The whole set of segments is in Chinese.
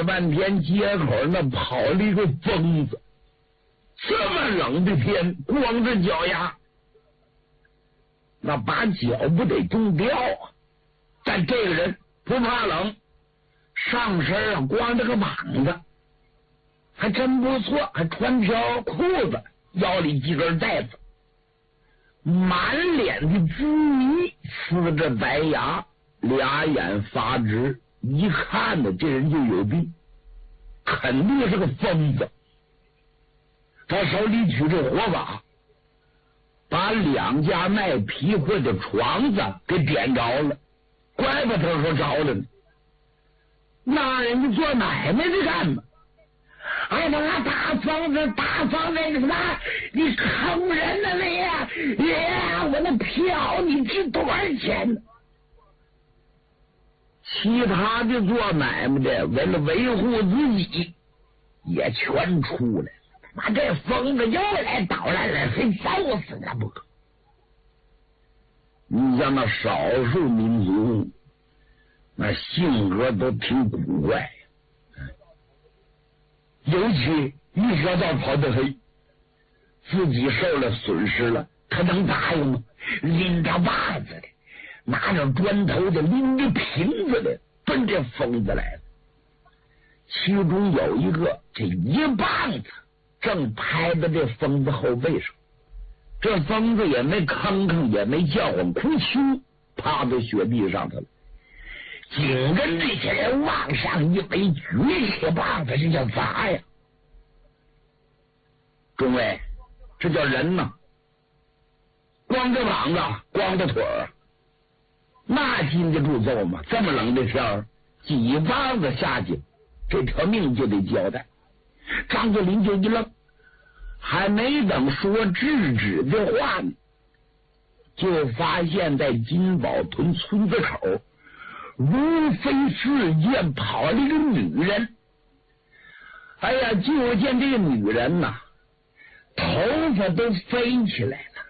了半天，街口那跑了一个疯子，这么冷的天，光着脚丫，那把脚不得冻掉啊！但这个人不怕冷，上身啊光着个膀子，还真不错，还穿条裤子，腰里系根带子，满脸的狰狞，呲着白牙，俩眼发直，一看呢这人就有病，肯定是个疯子。他手里举着火把，把两家卖皮货的床子给点着了，怪不得说着了呢。那人家做买卖的干嘛？哎呀，大疯子，大疯子，你什么？你坑人呢你呀！我那票你值多少钱呢？其他的做买卖的为了维护自己，也全出来了。妈，这疯子又来捣乱了，非揍死他不可！你像那少数民族，那性格都挺古怪，尤其一条道跑得黑，自己受了损失了，他能答应吗？拎着袜子的，拿着砖头的，拎着瓶子的，奔这疯子来了。其中有一个，这一棒子正拍在这疯子后背上，这疯子也没吭吭，也没叫唤，哭泣，趴在雪地上头了。紧跟这些人往上一围，举起棒子，这叫砸呀！众位，这叫人呐，光着膀子，光着腿儿，那经得住揍吗？这么冷的天儿，几棒子下去，这条命就得交代。张作霖就一愣，还没等说制止的话呢，就发现在金宝屯村子口如飞似箭跑了一个女人。哎呀，就见这个女人呐，头发都飞起来了，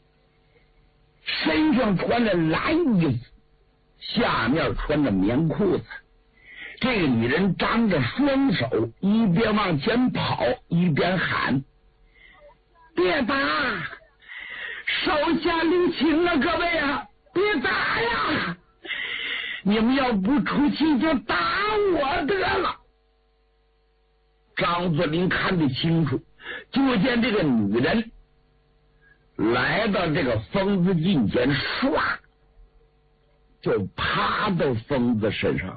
身上穿着蓝衣服，下面穿着棉裤子。这个女人张着双手，一边往前跑，一边喊：“别打，手下留情啊，各位啊，别打呀！你们要不出气就打我得了。”张作霖看得清楚，就见这个女人来到这个疯子近前，唰就趴到疯子身上，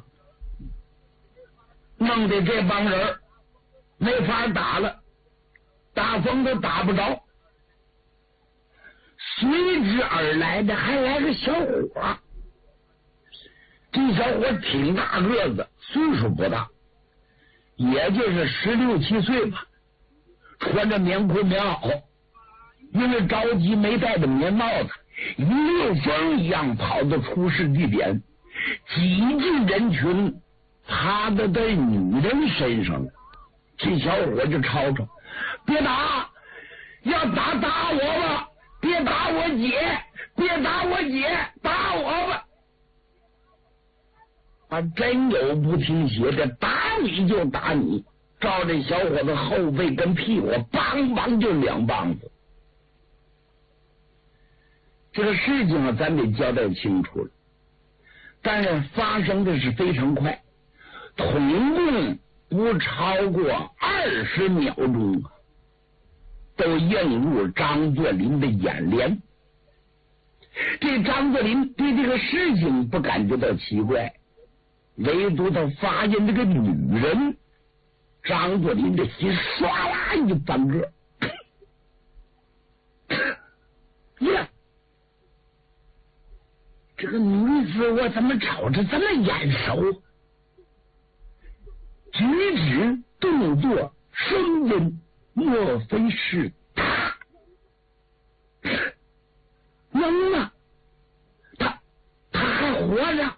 弄得这帮人没法打了，打疯子打不着。随之而来的还来个小伙，这小伙挺大个子，岁数不大，也就是16、17岁吧，穿着棉裤棉袄，因为着急没戴着棉帽子，一溜风一样跑到出事地点，挤进人群，趴在这女人身上。这小伙就吵吵：“别打，要打打我吧，别打我姐，别打我姐，打我吧！”啊，真有不听邪的，打你就打你，照这小伙子后背跟屁股梆梆就2棒子。这个事情啊，咱得交代清楚了，但是发生的是非常快，统共不超过20秒钟，都映入张作霖的眼帘。这张作霖对这个事情不感觉到奇怪，唯独他发现这个女人，张作霖的心唰啦一翻个。呀，这个女子我怎么瞅着这么眼熟？举止动作声音，莫非是他？能啊，他还活着？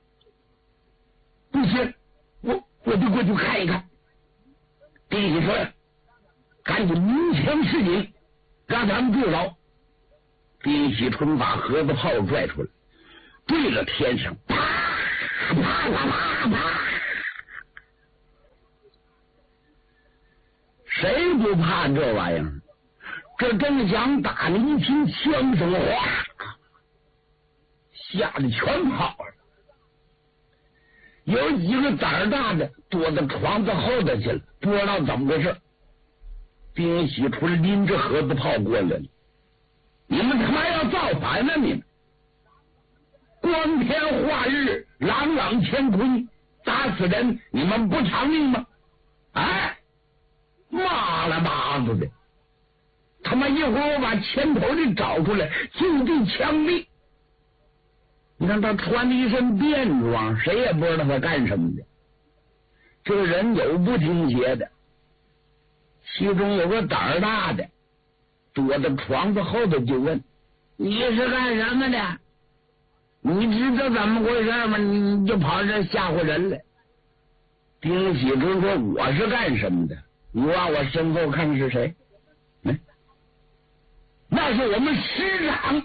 不行，我得过去看一看。弟兄说：“赶紧明枪示警，让他们住手。”丁喜春把盒子炮拽出来，对着天上啪啪啪啪啪， 谁不怕这玩意儿？这正想打，你一听枪声，哗，吓得全跑了。有几个胆儿大的躲到床子后头去了，不知道怎么回事。丁喜出来拎着盒子炮过来了，你们他妈要造反呢！你们光天化日，朗朗乾坤，打死人，你们不偿命吗？哎，骂了巴子的，他妈一会儿我把前头的找出来，就地枪毙。你看他穿的一身便装，谁也不知道他干什么的。这个人有不听邪的，其中有个胆儿大的，躲在床子后头就问：“你是干什么的？你知道怎么回事吗？你就跑这吓唬人来。”丁喜春说：“我是干什么的？你往我身后看是谁？那是我们师长。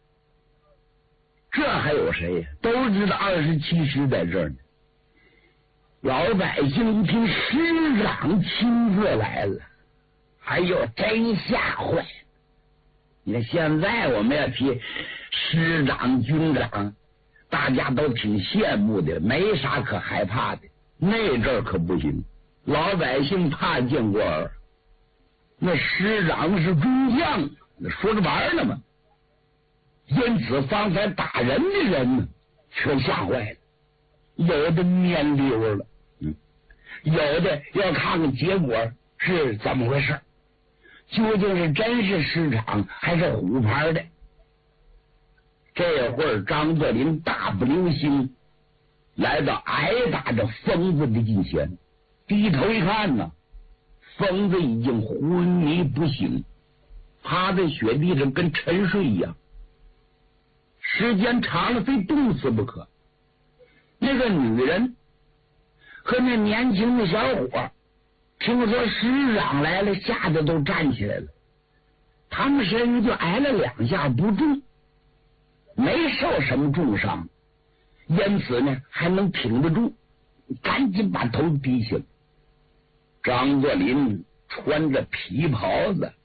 这还有谁呀？都知道27师在这儿呢。老百姓一听师长亲自来了，哎呦，真吓坏了。你看现在我们要提师长、军长，大家都挺羡慕的，没啥可害怕的。那阵儿可不行，老百姓怕见官儿。那师长是中将，说着玩呢嘛。因此方才打人的人呢，却吓坏了，有的蔫溜了，有的要看看结果是怎么回事，究竟是真是师长还是虎牌的。这会儿张作霖大步流星来到挨打着疯子的近前，低头一看呢，疯子已经昏迷不醒，趴在雪地上跟沉睡一样。时间长了非冻死不可。那个女人和那年轻的小伙听说师长来了，吓得都站起来了。他们身上就挨了2下不重，没受什么重伤，因此呢还能挺得住，赶紧把头低下。张作霖穿着皮袍子，